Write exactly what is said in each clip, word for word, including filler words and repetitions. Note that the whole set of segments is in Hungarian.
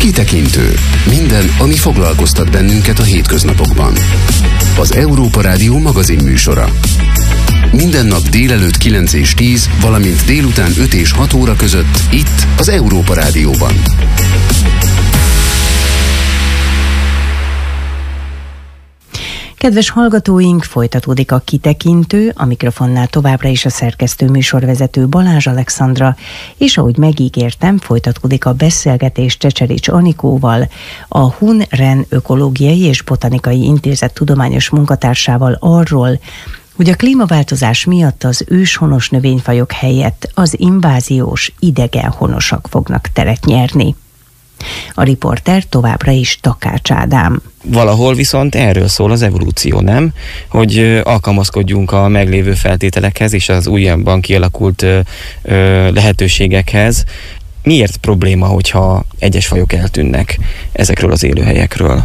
Kitekintő. Minden, ami foglalkoztat bennünket a hétköznapokban. Az Európa Rádió magazin műsora. Minden nap délelőtt kilenc és tíz, valamint délután öt és hat óra között itt az Európa Rádióban. Kedves hallgatóink, folytatódik a Kitekintő, a mikrofonnál továbbra is a szerkesztő műsorvezető Balázs Alexandra, és ahogy megígértem, folytatódik a beszélgetés Csecserics Anikóval, a Hun-Ren Ökológiai és Botanikai Intézet tudományos munkatársával arról, hogy a klímaváltozás miatt az őshonos növényfajok helyett az inváziós idegenhonosak fognak teret nyerni. A riporter továbbra is Takács Ádám. Valahol viszont erről szól az evolúció, nem? Hogy alkalmazkodjunk a meglévő feltételekhez és az újabban kialakult ö, ö, lehetőségekhez. Miért probléma, hogyha egyes fajok eltűnnek ezekről az élőhelyekről?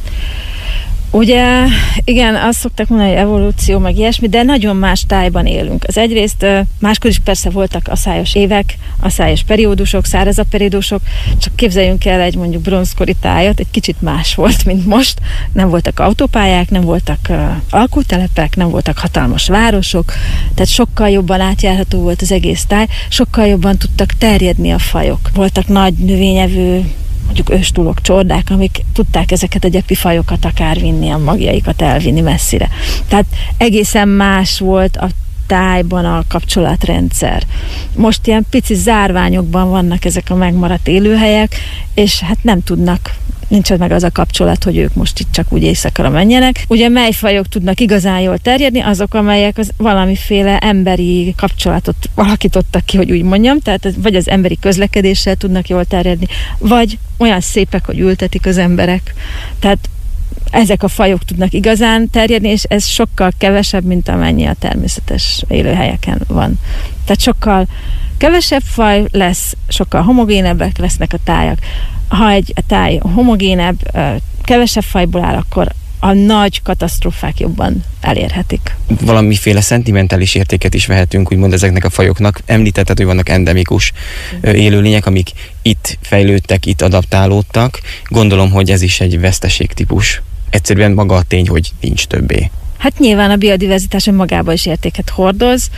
Ugye, igen, azt szokták mondani, hogy evolúció, meg ilyesmi, de nagyon más tájban élünk. Az egyrészt máskor is persze voltak aszályos évek, aszályos periódusok, szárazabb periódusok, csak képzeljünk el egy mondjuk bronzkori tájat, egy kicsit más volt, mint most. Nem voltak autópályák, nem voltak uh, alkutelepek, nem voltak hatalmas városok, tehát sokkal jobban átjárható volt az egész táj, sokkal jobban tudtak terjedni a fajok. Voltak nagy növényevő, mondjuk őstúlok, csordák, amik tudták ezeket a gyepi fajokat akár vinni, a magjaikat elvinni messzire. Tehát egészen más volt a tájban a kapcsolatrendszer. Most ilyen pici zárványokban vannak ezek a megmaradt élőhelyek, és hát nem tudnak, nincs meg az a kapcsolat, hogy ők most itt csak úgy éjszakra menjenek. Ugye mely fajok tudnak igazán jól terjedni? Azok, amelyek az valamiféle emberi kapcsolatot alakítottak ki, hogy úgy mondjam, tehát vagy az emberi közlekedéssel tudnak jól terjedni, vagy olyan szépek, hogy ültetik az emberek. Tehát ezek a fajok tudnak igazán terjedni, és ez sokkal kevesebb, mint amennyi a természetes élőhelyeken van. Tehát sokkal kevesebb faj lesz, sokkal homogénebbek lesznek a tájak. Ha egy a táj homogénebb, kevesebb fajból áll, akkor a nagy katasztrófák jobban elérhetik. Valamiféle szentimentális értéket is vehetünk, úgymond ezeknek a fajoknak. Említetted, hogy vannak endemikus élőlények, amik itt fejlődtek, itt adaptálódtak. Gondolom, hogy ez is egy veszteségtípus. Egyszerűen maga a tény, hogy nincs többé. Hát nyilván a biodiverzitás magában is értéket hordoz,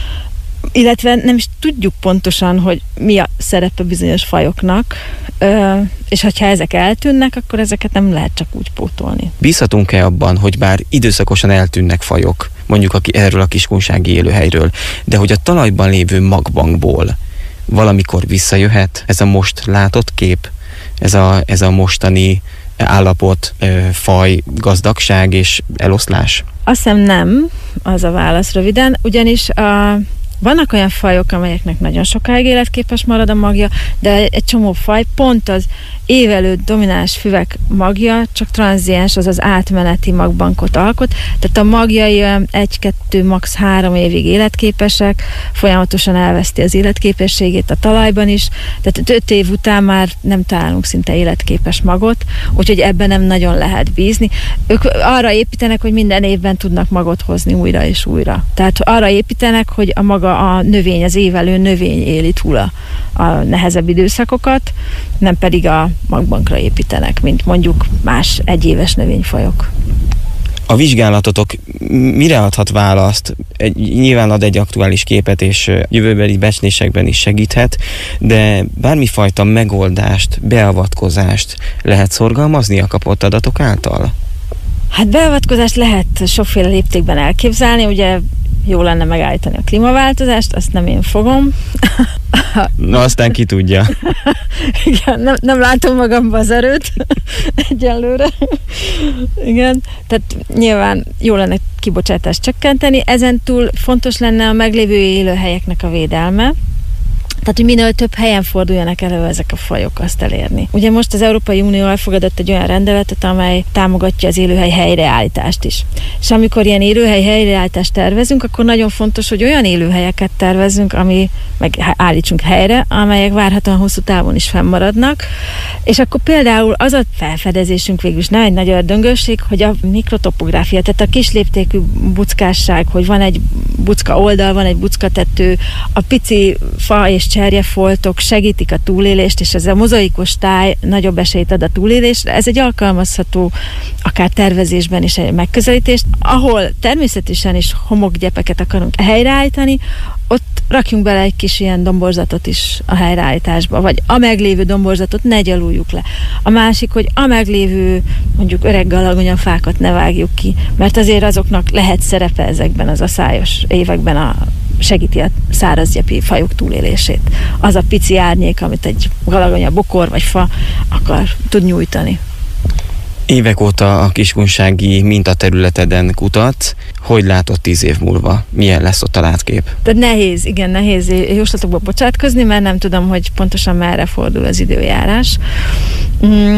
illetve nem is tudjuk pontosan, hogy mi a szerepe bizonyos fajoknak, és hogyha ezek eltűnnek, akkor ezeket nem lehet csak úgy pótolni. Bízhatunk-e abban, hogy bár időszakosan eltűnnek fajok, mondjuk erről a kiskunsági élőhelyről, de hogy a talajban lévő magbankból valamikor visszajöhet ez a most látott kép, ez a, ez a mostani állapot, faj, gazdagság és eloszlás? Azt hiszem nem, az a válasz röviden, ugyanis a vannak olyan fajok, amelyeknek nagyon sokáig életképes marad a magja, de egy csomó faj pont az évelőtt domináns füvek magja csak tranziens, azaz átmeneti magbankot alkot, tehát a magjai egy-kettő, max. három évig életképesek, folyamatosan elveszti az életképességét a talajban is, tehát öt év után már nem találunk szinte életképes magot, úgyhogy ebben nem nagyon lehet bízni. Ők arra építenek, hogy minden évben tudnak magot hozni újra és újra. Tehát arra építenek, hogy a maga a növény, az évelő növény éli túl a, a nehezebb időszakokat, nem pedig a magbankra építenek, mint mondjuk más egyéves növényfajok. A vizsgálatotok mire adhat választ? Egy, nyilván ad egy aktuális képet, és jövőbeli becslésekben is segíthet, de bármifajta megoldást, beavatkozást lehet szorgalmazni a kapott adatok által? Hát beavatkozást lehet sokféle léptékben elképzelni, ugye jó lenne megállítani a klímaváltozást, azt nem én fogom. Na, aztán ki tudja. Igen, nem, nem látom magamban az erőt egyelőre. Igen, tehát nyilván jó lenne kibocsátást csökkenteni, ezen túl fontos lenne a meglévő élőhelyeknek a védelme, tehát, hogy minél több helyen forduljanak elő ezek a fajok, azt elérni. Ugye most az Európai Unió elfogadott egy olyan rendeletet, amely támogatja az élőhely helyreállítást is. És amikor ilyen élőhely helyreállítást tervezünk, akkor nagyon fontos, hogy olyan élőhelyeket tervezzünk, ami meg állítsunk helyre, amelyek várhatóan hosszú távon is fennmaradnak. És akkor például az a felfedezésünk végül is nem egy nagy ördöngőség, hogy a mikrotopográfia, tehát a kisléptékű buckásság, hogy van egy bucka oldal, van egy bucka tető, a pici fa és cserjefoltok segítik a túlélést, és ez a mozaikos táj nagyobb esélyt ad a túlélésre. Ez egy alkalmazható, akár tervezésben is egy megközelítést, ahol természetesen is homokgyepeket akarunk helyreállítani, ott rakjunk bele egy kis ilyen domborzatot is a helyreállításba, vagy a meglévő domborzatot ne gyaluljuk le. A másik, hogy a meglévő mondjuk öreg galagonyafákat ne vágjuk ki, mert azért azoknak lehet szerepe ezekben az aszályos években, a segíti a szárazgyepi fajok túlélését. Az a pici árnyék, amit egy galagonya, bokor vagy fa akar tud nyújtani. Évek óta a kiskunsági mintaterületeden kutat. Hogy látod tíz év múlva? Milyen lesz ott a látkép? Tehát nehéz, igen, nehéz jóslatokba bocsátkozni, mert nem tudom, hogy pontosan merre fordul az időjárás. Mm.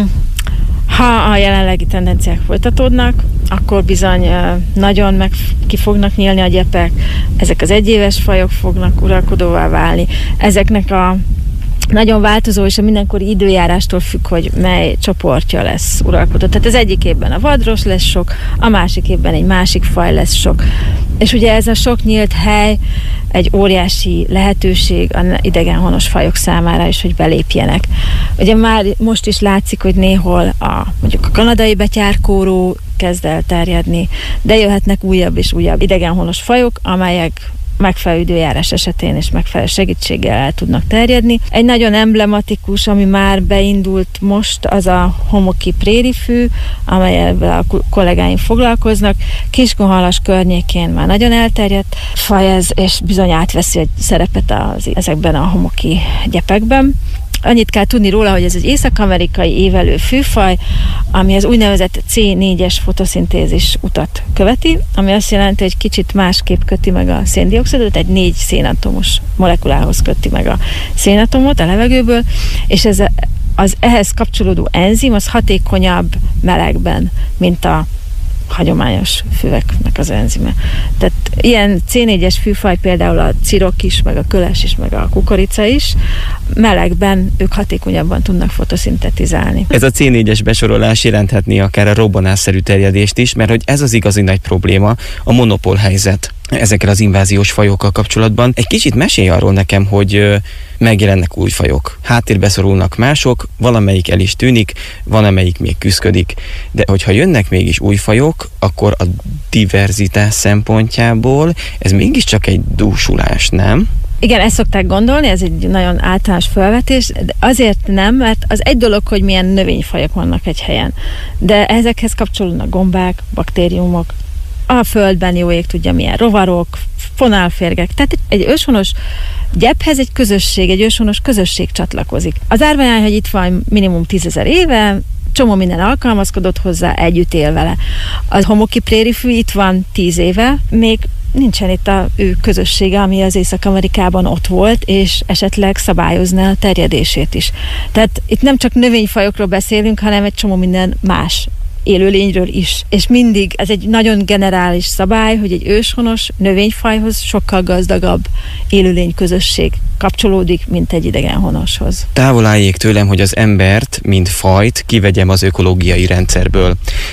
Ha a jelenlegi tendenciák folytatódnak, akkor bizony nagyon meg ki fognak nyílni a gyepek, ezek az egyéves fajok fognak uralkodóvá válni. Ezeknek a nagyon változó, és a mindenkori időjárástól függ, hogy mely csoportja lesz uralkodó. Tehát az egyik évben a vadros lesz sok, a másik évben egy másik faj lesz sok. És ugye ez a sok nyílt hely egy óriási lehetőség az idegenhonos fajok számára is, hogy belépjenek. Ugye már most is látszik, hogy néhol a, mondjuk a kanadai betyárkóró kezd el terjedni, de jöhetnek újabb és újabb idegenhonos fajok, amelyek megfelelő időjárás esetén és megfelelő segítséggel el tudnak terjedni. Egy nagyon emblematikus, ami már beindult most, az a homoki prérifű, amelyel a kollégáim foglalkoznak. Kiskunhalas környékén már nagyon elterjedt faj ez, és bizony átveszi egy szerepet az, ezekben a homoki gyepekben. Annyit kell tudni róla, hogy ez egy észak-amerikai évelő fűfaj, ami az úgynevezett cé négyes fotoszintézis utat követi, ami azt jelenti, hogy kicsit másképp köti meg a széndioxidot, egy négy szénatomos molekulához köti meg a szénatomot a levegőből, és ez az ehhez kapcsolódó enzim az hatékonyabb melegben, mint a hagyományos füveknek az enzime. Tehát ilyen cé négyes fűfaj például a cirok is, meg a köles is, meg a kukorica is, melegben ők hatékonyabban tudnak fotoszintetizálni. Ez a cé négyes besorolás jelenthetné akár a robbanásszerű terjedést is, mert hogy ez az igazi nagy probléma, a monopól helyzet ezekkel az inváziós fajokkal kapcsolatban. Egy kicsit mesélj arról nekem, hogy megjelennek új fajok. Háttérbe szorulnak mások, valamelyik el is tűnik, van amelyik még küszködik. De hogyha jönnek mégis új fajok, akkor a diverzitás szempontjából ez mégiscsak egy dúsulás, nem? Igen, ezt szokták gondolni, ez egy nagyon általános felvetés, de azért nem, mert az egy dolog, hogy milyen növényfajok vannak egy helyen. De ezekhez kapcsolódnak gombák, baktériumok, a földben jó ég tudja milyen rovarok, fonálférgek. Tehát egy őshonos gyephez egy közösség, egy őshonos közösség csatlakozik. Az árványány, hogy itt van minimum tízezer éve, csomó minden alkalmazkodott hozzá, együtt él vele. A homoki prérifű itt van tíz éve, még nincsen itt a ő közössége, ami az Észak-Amerikában ott volt, és esetleg szabályozná a terjedését is. Tehát itt nem csak növényfajokról beszélünk, hanem egy csomó minden más élőlényről is. És mindig ez egy nagyon generális szabály, hogy egy őshonos növényfajhoz sokkal gazdagabb élőlényközösség kapcsolódik, mint egy idegenhonoshoz. Távol álljék tőlem, hogy az embert, mint fajt kivegyem az ökológiai rendszerből.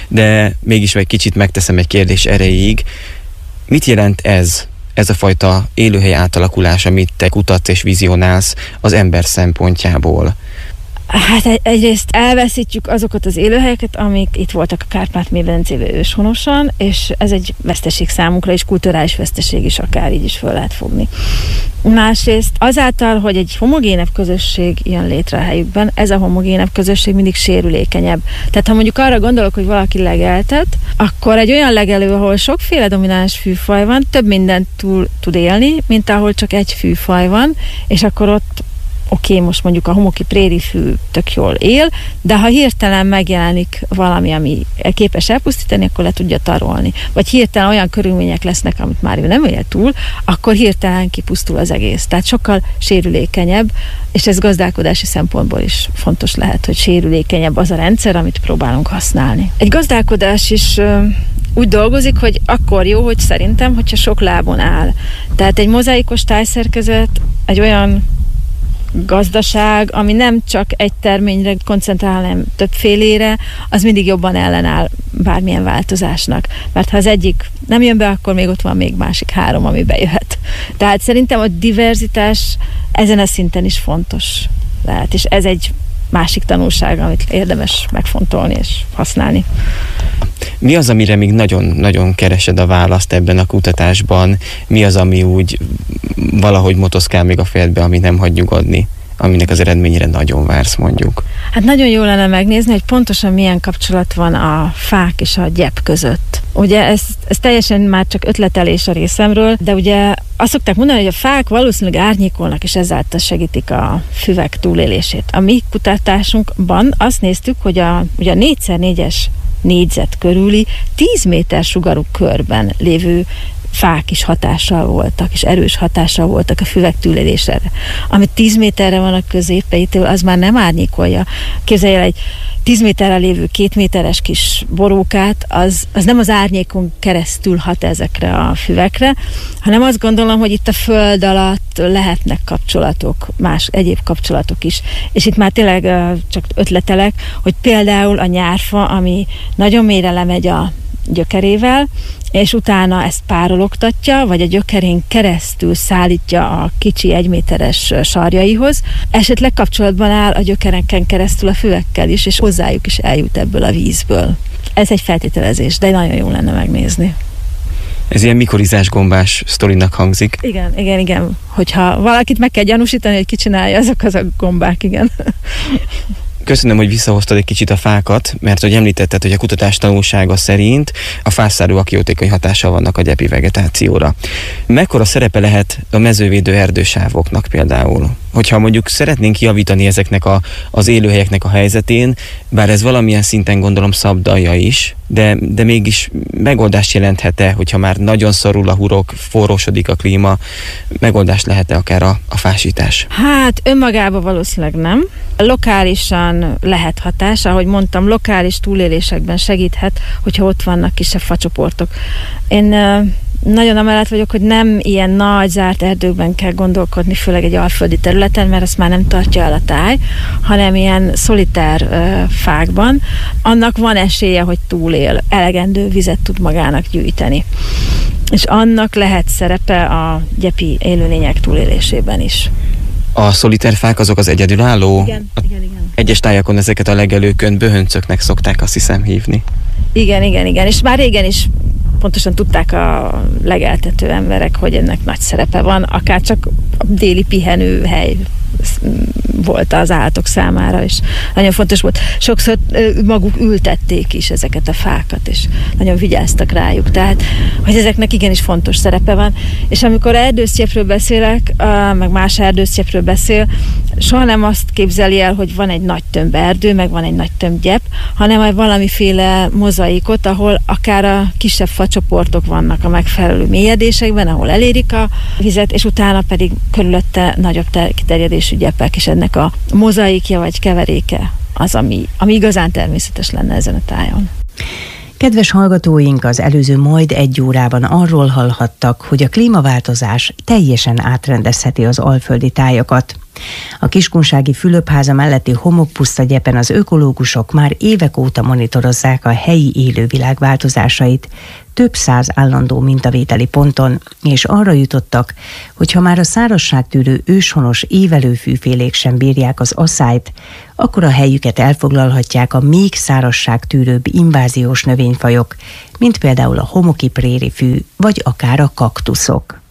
De mégis egy kicsit megteszem egy kérdés erejéig. Mit jelent ez, ez a fajta élőhely átalakulás, amit te kutatsz és vizionálsz az ember szempontjából? Hát egy, egyrészt elveszítjük azokat az élőhelyeket, amik itt voltak a Kárpát-medencében őshonosan, és ez egy veszteség számunkra, és kulturális veszteség is akár így is föl lehet fogni. Másrészt azáltal, hogy egy homogénebb közösség jön létre a helyükben, ez a homogénebb közösség mindig sérülékenyebb. Tehát ha mondjuk arra gondolok, hogy valaki legeltet, akkor egy olyan legelő, ahol sokféle domináns fűfaj van, több mindent túl tud élni, mint ahol csak egy fűfaj van, és akkor ott oké, okay, most mondjuk a homoki prérifű tök jól él, de ha hirtelen megjelenik valami, ami képes elpusztítani, akkor le tudja tarolni. Vagy hirtelen olyan körülmények lesznek, amit már ő nem él túl, akkor hirtelen kipusztul az egész. Tehát sokkal sérülékenyebb, és ez gazdálkodási szempontból is fontos lehet, hogy sérülékenyebb az a rendszer, amit próbálunk használni. Egy gazdálkodás is úgy dolgozik, hogy akkor jó, hogy szerintem, hogyha sok lábon áll. Tehát egy mozaikos tájszerkezet egy olyan gazdaság, ami nem csak egy terményre koncentrál, hanem többfélére, az mindig jobban ellenáll bármilyen változásnak. Mert ha az egyik nem jön be, akkor még ott van még másik három, ami bejöhet. Tehát szerintem a diverzitás ezen a szinten is fontos lehet, és ez egy másik tanulság, amit érdemes megfontolni és használni. Mi az, amire még nagyon-nagyon keresed a választ ebben a kutatásban? Mi az, ami úgy valahogy motoszkál még a fejedbe, ami nem hagy nyugodni, aminek az eredményére nagyon vársz, mondjuk? Hát nagyon jó lenne megnézni, hogy pontosan milyen kapcsolat van a fák és a gyep között. Ugye ez, ez teljesen már csak ötletelés a részemről, de ugye azt szokták mondani, hogy a fák valószínűleg árnyékolnak, és ezáltal segítik a füvek túlélését. A mi kutatásunkban azt néztük, hogy a, ugye a négy szer négyes négyzet körüli tíz méter sugarú körben lévő fák is hatással voltak, és erős hatással voltak a füvek túlélésére. Amit tíz méterre van a középeitől, az már nem árnyékolja. Képzelj el egy tíz méterre lévő két méteres kis borókát, az, az nem az árnyékon keresztül hat ezekre a füvekre, hanem azt gondolom, hogy itt a föld alatt lehetnek kapcsolatok, más egyéb kapcsolatok is. És itt már tényleg uh, csak ötletelek, hogy például a nyárfa, ami nagyon mélyre lemegy a gyökerével, és utána ezt párologtatja, vagy a gyökerén keresztül szállítja a kicsi egyméteres sarjaihoz, esetleg kapcsolatban áll a gyökereken keresztül a füvekkel is, és hozzájuk is eljut ebből a vízből. Ez egy feltételezés, de nagyon jó lenne megnézni. Ez ilyen mikorizás gombás sztorinak hangzik. Igen, igen, igen. Hogyha valakit meg kell gyanúsítani, hogy ki csinálja, azok az a gombák, igen. Köszönöm, hogy visszahoztad egy kicsit a fákat, mert hogy említetted, hogy a kutatás tanulsága szerint a fászárúak jótékony hatással vannak a gyepi vegetációra. Mekkora szerepe lehet a mezővédő erdősávoknak például? Hogyha mondjuk szeretnénk javítani ezeknek a, az élőhelyeknek a helyzetén, bár ez valamilyen szinten gondolom szabdalja is, de, de mégis megoldást jelenthet-e, hogyha már nagyon szorul a hurok, forrósodik a klíma, megoldást lehet-e akár a, a fásítás? Hát önmagában valószínűleg nem. Lokálisan lehet hatás, ahogy mondtam, lokális túlélésekben segíthet, hogyha ott vannak kisebb facsoportok. Én nagyon amellett vagyok, hogy nem ilyen nagy zárt erdőkben kell gondolkodni, főleg egy alföldi területen, mert azt már nem tartja el a táj, hanem ilyen szolitár uh, fákban. Annak van esélye, hogy túlél, elegendő vizet tud magának gyűjteni. És annak lehet szerepe a gyepi élőlények túlélésében is. A szolitárfák azok az egyedülálló? Igen, igen, igen. Egyes tájakon ezeket a legelőkön böhöncöknek szokták, azt hiszem, hívni. Igen, igen, igen. És már régen is pontosan tudták a legeltető emberek, hogy ennek nagy szerepe van, akár csak a déli pihenőhely volt az állatok számára, és nagyon fontos volt. Sokszor maguk ültették is ezeket a fákat, és nagyon vigyáztak rájuk. Tehát, hogy ezeknek igenis fontos szerepe van. És amikor erdősztyepről beszélek, meg más erdősztyepről beszél, soha nem azt képzeli el, hogy van egy nagy tömb erdő, meg van egy nagy tömb gyep, hanem egy valamiféle mozaikot, ahol akár a kisebb facsoportok vannak a megfelelő mélyedésekben, ahol elérik a vizet, és utána pedig körülötte nagyobb ter- kiterjedésű gyepek, és ennek a mozaikja vagy keveréke az, ami, ami igazán természetes lenne ezen a tájon. Kedves hallgatóink, az előző majd egy órában arról hallhattak, hogy a klímaváltozás teljesen átrendezheti az alföldi tájakat. A Kiskunsági Fülöpháza melletti homokpuszta gyepen az ökológusok már évek óta monitorozzák a helyi élővilág változásait, több száz állandó mintavételi ponton, és arra jutottak, hogy ha már a szárazságtűrő őshonos évelőfűfélék sem bírják az aszályt, akkor a helyüket elfoglalhatják a még szárazságtűrőbb inváziós növényfajok, mint például a homoki prérifű, vagy akár a kaktuszok.